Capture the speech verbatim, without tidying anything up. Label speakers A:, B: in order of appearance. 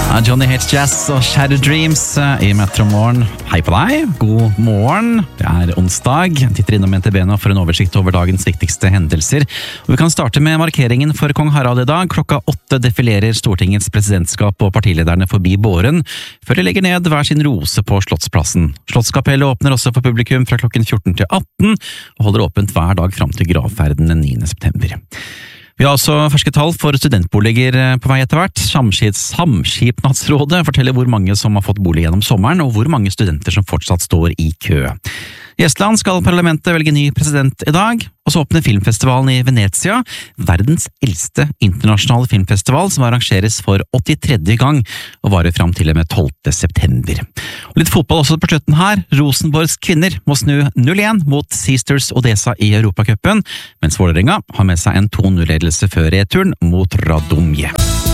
A: Johnny Hates Jazz og Shattered Dreams i Metro Morgen. Hei på deg, god morgen. Det er onsdag. Jeg titter innom N T B nå for en oversikt over dagens viktigste hendelser. Og vi kan starte med markeringen for Kong Harald i dag. Klokka åtte defilerer Stortingets presidentskap og partilederne forbi båren, før de legger ned hver sin rose på Slottsplassen. Slottskapellet åpner også for publikum fra klokken fjorten til atten, og holder åpent hver dag fram til gravferden den niende september. Vi har også ferske tall for studentboliger på vei etter hvert. Samskipnadsrådet forteller hvor mange som har fått bolig gjennom sommeren, og hvor mange studenter som fortsatt står i kø. I Estland skal parlamentet velge ny president i dag, og så åpner filmfestivalen i Venezia, verdens eldste internasjonale filmfestival som arrangeres for åttitredje gang, og varer fram til og med tolvte september. Og litt fotball også på slutten her. Rosenborgs kvinner må snu null én mot Sisters Odessa i Europacupen, mens Vålerenga har med seg en to null-ledelse før returen mot Radomje.